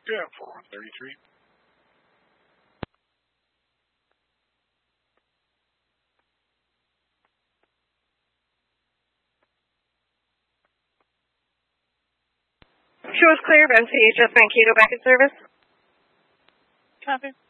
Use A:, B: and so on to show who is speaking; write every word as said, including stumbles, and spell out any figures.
A: Yeah, four one thirty-three.
B: Shows clear, M C H S Mankato back in service.
C: Copy.